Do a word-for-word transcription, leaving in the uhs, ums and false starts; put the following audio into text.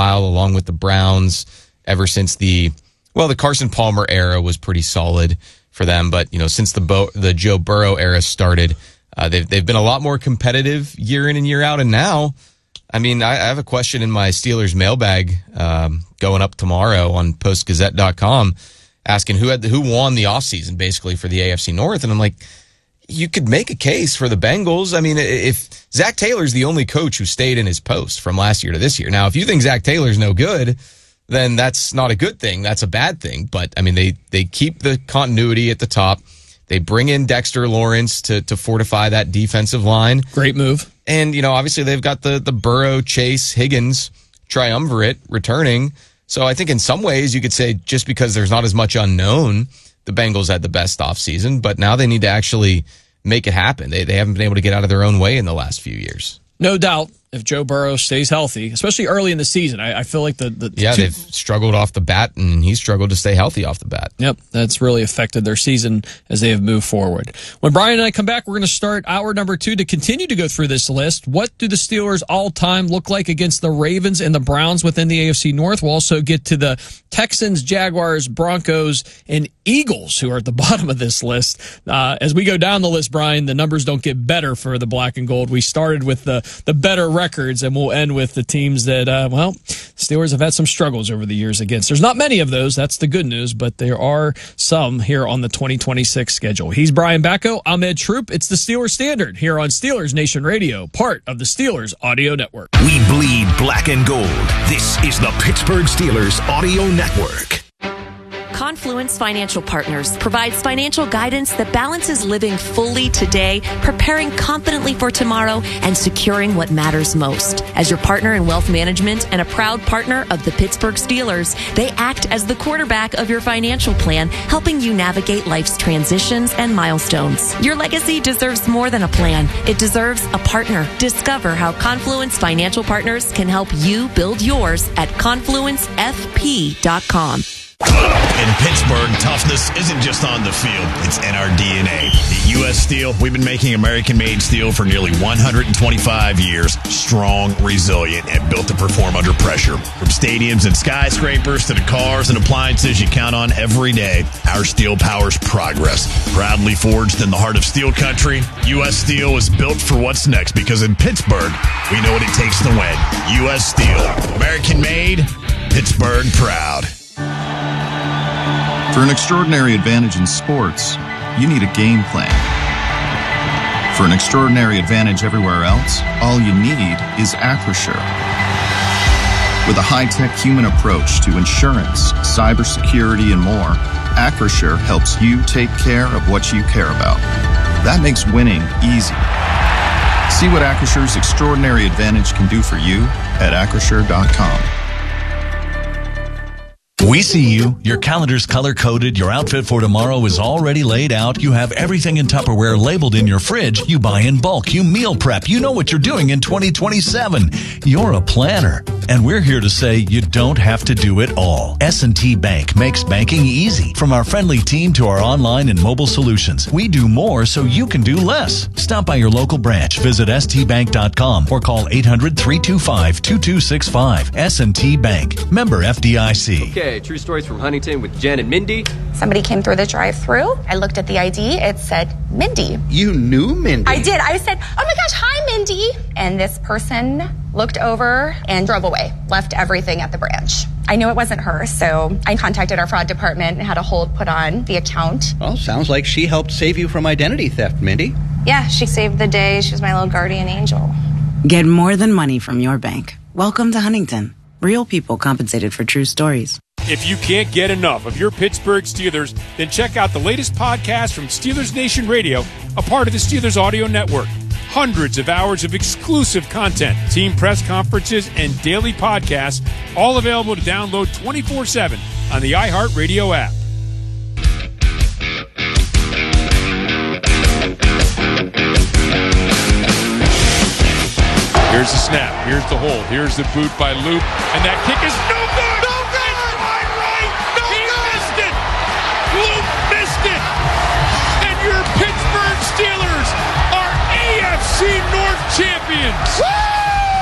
while, along with the Browns, ever since the, well, the Carson Palmer era was pretty solid for them. But, you know, since the Bo- the Joe Burrow era started, uh, they've, they've been a lot more competitive year in and year out. And now, I mean, I, I have a question in my Steelers mailbag um, going up tomorrow on post gazette dot com asking who had the, who won the offseason basically for the A F C North. And I'm like, you could make a case for the Bengals. I mean, if Zach Taylor's the only coach who stayed in his post from last year to this year. Now, if you think Zach Taylor's no good, then that's not a good thing. That's a bad thing. But, I mean, they, they keep the continuity at the top. They bring in Dexter Lawrence to, to fortify that defensive line. Great move. And, you know, obviously they've got the, the Burrow, Chase, Higgins triumvirate returning. So I think in some ways you could say just because there's not as much unknown, the Bengals had the best offseason, but now they need to actually make it happen. They they haven't been able to get out of their own way in the last few years. No doubt. If Joe Burrow stays healthy, especially early in the season, I, I feel like the, the yeah two, they've struggled off the bat, and he's struggled to stay healthy off the bat. Yep, that's really affected their season as they have moved forward. When Brian and I come back, we're going to start hour number two to continue to go through this list. What do the Steelers all time look like against the Ravens and the Browns within the A F C North? We'll also get to the Texans, Jaguars, Broncos, and Eagles, who are at the bottom of this list. Uh, as we go down the list, Brian, the numbers don't get better for the black and gold. We started with the the better records, and we'll end with the teams that, uh, well, Steelers have had some struggles over the years against. There's not many of those. That's the good news, but there are some here on the twenty twenty-six schedule. He's Brian Bacco. I'm Ed Troop. It's the Steelers Standard here on Steelers Nation Radio, part of the Steelers Audio Network. We bleed black and gold. This is the Pittsburgh Steelers Audio Network. Confluence Financial Partners provides financial guidance that balances living fully today, preparing confidently for tomorrow, and securing what matters most. As your partner in wealth management and a proud partner of the Pittsburgh Steelers, they act as the quarterback of your financial plan, helping you navigate life's transitions and milestones. Your legacy deserves more than a plan. It deserves a partner. Discover how Confluence Financial Partners can help you build yours at confluence f p dot com. In Pittsburgh, toughness isn't just on the field, it's in our D N A. At U S Steel, we've been making American-made steel for nearly one hundred twenty-five years. Strong, resilient, and built to perform under pressure. From stadiums and skyscrapers to the cars and appliances you count on every day, our steel powers progress. Proudly forged in the heart of steel country, U S Steel is built for what's next because in Pittsburgh, we know what it takes to win. U S Steel. American-made, Pittsburgh proud. For an extraordinary advantage in sports, you need a game plan. For an extraordinary advantage everywhere else, all you need is Acrisure. With a high-tech human approach to insurance, cybersecurity, and more, Acrisure helps you take care of what you care about. That makes winning easy. See what Acrisure's extraordinary advantage can do for you at acrisure dot com. We see you. Your calendar's color-coded. Your outfit for tomorrow is already laid out. You have everything in Tupperware labeled in your fridge. You buy in bulk. You meal prep. You know what you're doing in twenty twenty-seven. You're a planner. And we're here to say you don't have to do it all. S and T Bank makes banking easy. From our friendly team to our online and mobile solutions, we do more so you can do less. Stop by your local branch. Visit s t bank dot com or call eight hundred, three two five, two two six five. S and T Bank. Member F D I C. Okay, true stories from Huntington with Jen and Mindy. Somebody came through the drive-thru. I looked at the I D. It said Mindy. You knew Mindy? I did. I said, oh my gosh, hi, Mindy. And this person looked over and drove away, left everything at the branch. I knew it wasn't her, so I contacted our fraud department and had a hold put on the account. Well, sounds like she helped save you from identity theft, Mindy. Yeah, she saved the day. She was my little guardian angel. Get more than money from your bank. Welcome to Huntington. Real people compensated for true stories. If you can't get enough of your Pittsburgh Steelers, then check out the latest podcast from Steelers Nation Radio, a part of the Steelers Audio Network. Hundreds of hours of exclusive content, team press conferences, and daily podcasts, all available to download twenty-four seven on the iHeartRadio app. Here's the snap. Here's the hold. Here's the boot by Loop. And that kick is no good. No good. Wide right. No he good. Missed it. Loop missed it. And your Pittsburgh Steelers are A F C North champions. Woo!